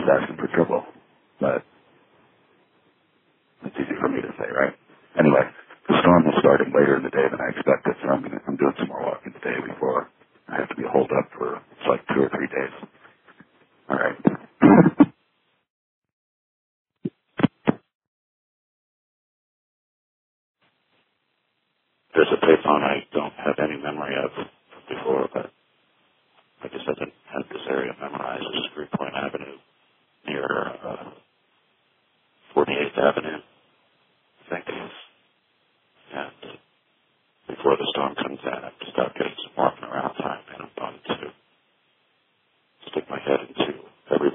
just asking for trouble. But it's easy for me to say, right? Anyway, the storm is starting later in the day than I expected, so I'm doing some more walking today before I have to be holed up for, it's like 2 or 3 days.